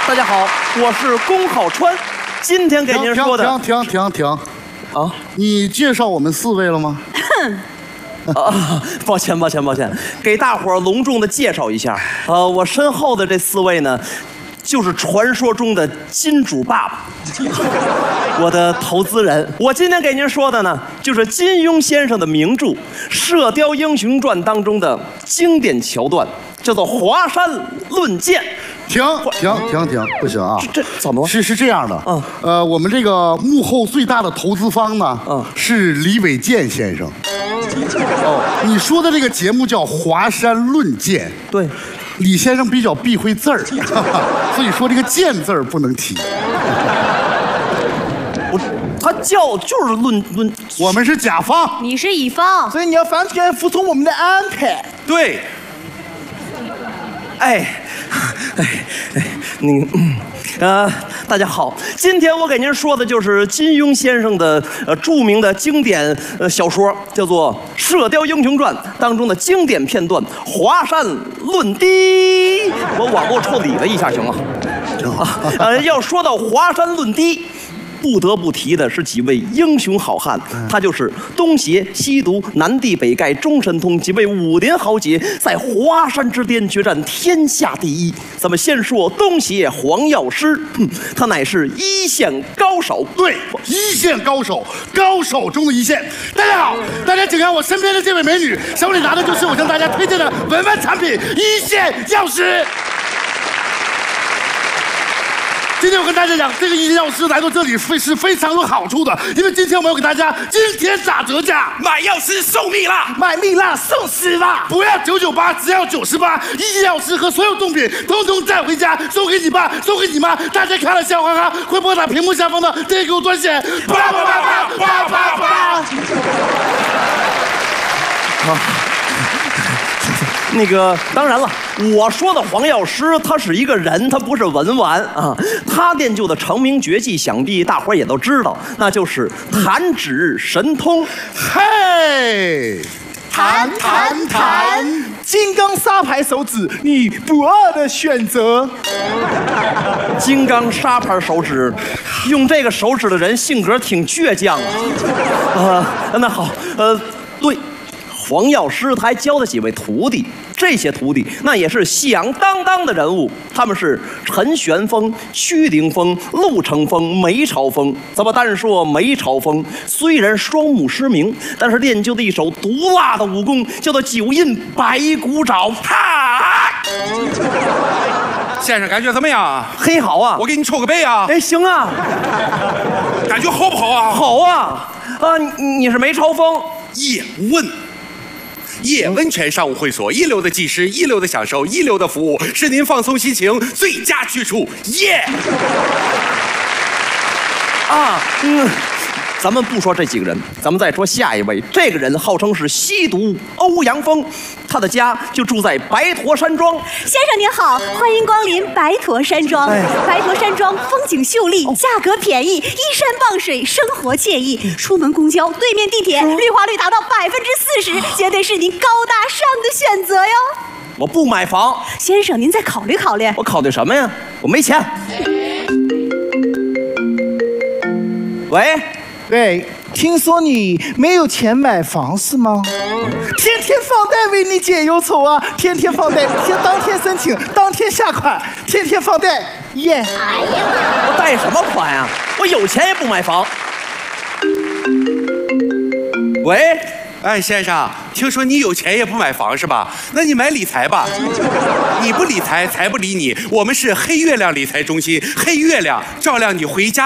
大家好，我是龚浩川，今天给您说的。 停！啊，你介绍我们4位了吗？ 抱歉，给大伙儿隆重的介绍一下。我身后的这4位呢，就是传说中的金主爸爸，我的投资人。我今天给您说的呢，就是金庸先生的名著《射雕英雄传》当中的经典桥段，叫做华山论剑。 停，不行啊！ 这怎么了？ 是这样的，我们这个幕后最大的投资方呢，是李伟健先生。哦，你说的这个节目叫《华山论剑》， 对， 李先生比较避讳字儿，所以说这个“剑”字儿不能提。 他就是论， 我们是甲方， 你是乙方， 所以你要完全服从我们的安排。 对。大家好，今天我给您说的就是金庸先生的著名的经典小说，叫做《射雕英雄传》当中的经典片段《华山论笛》。我网络处理了一下，行吗？要说到华山论笛，不得不提的是几位英雄好汉，他就是东邪、西毒、南帝、北丐、中神通几位武林豪杰，在华山之巅决战天下第一。咱们先说东邪黄药师，他乃是一线高手， 对，一线高手，高手中的一线。大家好，大家请看我身边的这位美女，手里拿的就是我向大家推荐的文玩产品一线药师。今天我跟大家讲，这个一线药师来到这里是非常有好处的，因为今天我们要给大家今天打折价， 买药师送蜜蜡，买蜜蜡送丝蜡， 不要998，只要98。一线药师和所有贡品统统带回家，送给你爸，送给你妈。大家看了笑哈哈，会拨打屏幕下方的这个专线8888888。 那个当然了，我说的黄药师他是一个人，他不是文玩啊。他练就的成名绝技，想必大伙儿也都知道，那就是弹指神通。 嘿， 弹，金刚砂牌手指，你不二的选择。 金刚砂牌手指，用这个手指的人性格挺倔强啊。那好，对。黄药师他还教了几位徒弟，这些徒弟那也是响当当的人物，他们是陈玄风、屈凌风、陆成风、梅超风。咱们单说梅超风，虽然双目失明，但是练就的一手毒辣的武功，叫做九阴白骨爪。哈！ 先生感觉怎么样？ 很好啊， 我给你抽个背啊。 哎，行啊。 感觉好不好啊？ 好啊。你是梅超风。 叶温泉商务会所，一流的技师，一流的享受，一流的服务，是您放松心情最佳去处。 咱们不说这几个人，咱们再说下一位。这个人号称是西毒欧阳锋，他的家就住在白驼山庄。 先生您好，欢迎光临白驼山庄。白驼山庄风景秀丽，价格便宜，依山傍水，生活惬意。出门公交，对面地铁，绿化率达到40%，绝对是您高大上的选择哟。 我不买房， 先生您再考虑考虑。 我考虑什么呀？我没钱。 喂，听说你没有钱买房是吗？天天放贷为你解忧愁啊！天天放贷，当天申请，当天下款，天天放贷，耶！ 我贷什么款呀？我有钱也不买房。喂， 哎，先生，听说你有钱也不买房是吧？那你买理财吧。你不理财，财不理你。我们是黑月亮理财中心，黑月亮照亮你回家。